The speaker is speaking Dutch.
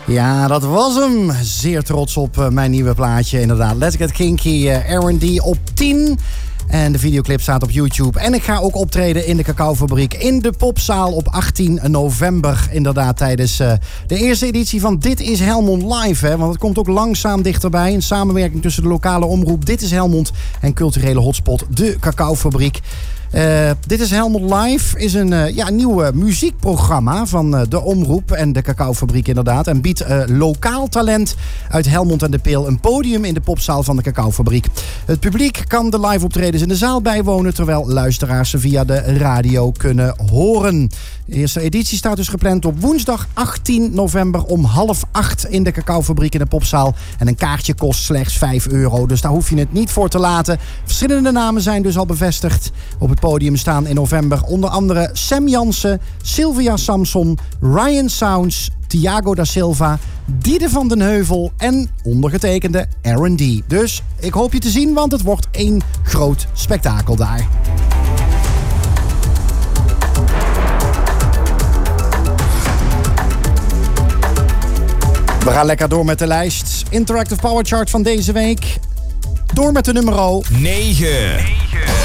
Ja, dat was hem. Zeer trots op mijn nieuwe plaatje. Inderdaad, Let's Get Kinky, R&D op 10. En de videoclip staat op YouTube. En ik ga ook optreden in de Cacaofabriek in de Popzaal op 18 november. Inderdaad, tijdens de eerste editie van Dit is Helmond Live. Hè? Want het komt ook langzaam dichterbij. Een samenwerking tussen de lokale omroep Dit is Helmond en culturele hotspot de Cacaofabriek. Dit is Helmond Live is een nieuw muziekprogramma van de omroep en de Cacaofabriek inderdaad. En biedt lokaal talent uit Helmond en de Peel een podium in de popzaal van de Cacaofabriek. Het publiek kan de live optredens in de zaal bijwonen, terwijl luisteraars ze via de radio kunnen horen. De eerste editie staat dus gepland op woensdag 18 november om 7:30 in de Cacaofabriek in de popzaal. En een kaartje kost slechts €5, dus daar hoef je het niet voor te laten. Verschillende namen zijn dus al bevestigd. Op het podium staan in november onder andere Sam Jansen, Sylvia Samson, Ryan Sounds, Thiago da Silva, Diede van den Heuvel en ondergetekende R&D. Dus ik hoop je te zien, want het wordt één groot spektakel daar. We gaan lekker door met de lijst. Interactive Power Chart van deze week. Door met de nummer 9.